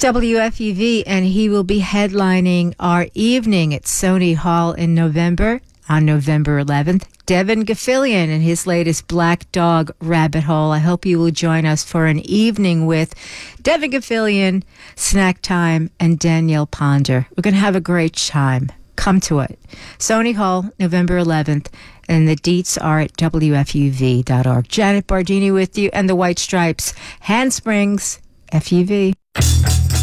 WFUV, and he will be headlining our evening at Sony Hall in November, on November 11th. Devin Gafillion and his latest Black Dog Rabbit Hole. I hope you will join us for an evening with Devin Gafillion, Snack Time, and Danielle Ponder. We're going to have a great time. Come to it. Sony Hall, November 11th, and the deets are at WFUV.org. Janet Bardini with you, and the White Stripes, Handsprings, FUV.